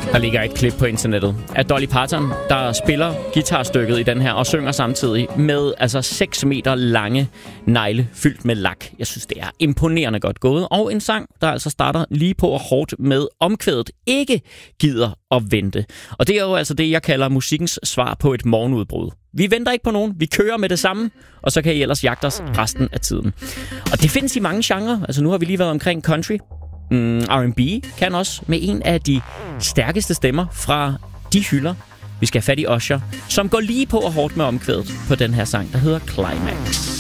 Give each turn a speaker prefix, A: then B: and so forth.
A: Der ligger et klip på internettet af Dolly Parton, der spiller guitarstykket i den her og synger samtidig med 6 meter lange negle fyldt med lak. Jeg synes, det er imponerende godt gået. Og en sang, der altså starter lige på og hårdt med omkvædet ikke gider at vente. Og det er jo altså det, jeg kalder musikkens svar på et morgenudbrud. Vi venter ikke på nogen, vi kører med det samme, og så kan I ellers jagte os resten af tiden. Og det findes i mange genrer. Altså nu har vi lige været omkring country. R&B kan også med en af de stærkeste stemmer fra de hylder. Vi skal have fat i Usher, som går lige på og hårdt med omkvædet på den her sang, der hedder Climax.